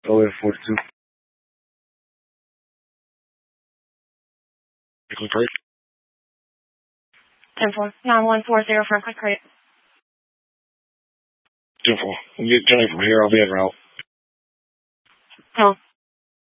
OF42. Quick rate. 10-4. 9140 for a quick rate. 10-4. We'll get Johnny from here. I'll be en route. Oh.